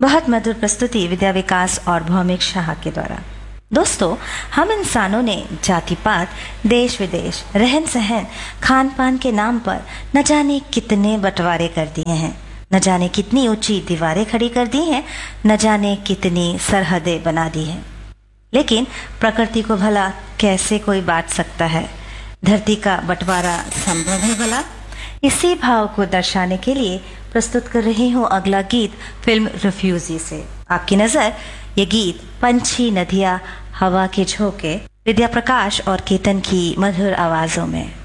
बहुत मधुर प्रस्तुति विद्या विकास और भौमिक शाह के द्वारा। दोस्तों, हम इंसानों ने जाति पात, देश विदेश, रहन सहन, खान पान के नाम पर न जाने कितने बंटवारे कर दिए हैं, न जाने कितनी ऊंची दीवारें खड़ी कर दी हैं, न जाने कितनी सरहदें बना दी हैं। लेकिन प्रकृति को भला कैसे कोई बांट सकता है? धरती का बंटवारा संभव है भला? इसी भाव को दर्शाने के लिए प्रस्तुत कर रही हूँ अगला गीत फिल्म रिफ्यूजी से। आपकी नजर ये गीत पंछी, नदियाँ, हवा के झोंके, विद्या प्रकाश और केतन की मधुर आवाजों में।